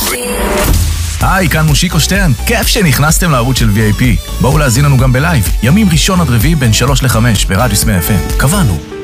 היי, כאן מושיקו שטרן, כיף שנכנסתם לערוץ של VIP. בואו להזין לנו גם בלייב, ימים ראשון עד רביעי בין 3 ל-5 ברדיו סמי FM. קבענו.